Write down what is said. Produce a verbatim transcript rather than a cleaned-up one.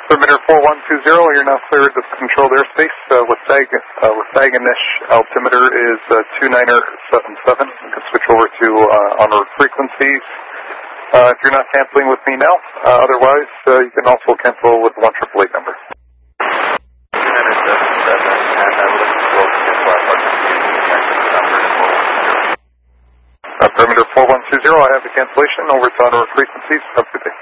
Perimeter four one two zero, you're now cleared of controlled airspace. Uh, Lasag, uh, Lasagonish altimeter is uh, two nine seven seven. You can switch over to uh, on route frequencies. Uh, if you're not canceling with me now, uh, otherwise uh, you can also cancel with one triple eight number. Uh, perimeter four one two zero, I have the cancellation over to on route frequencies. Have a good day.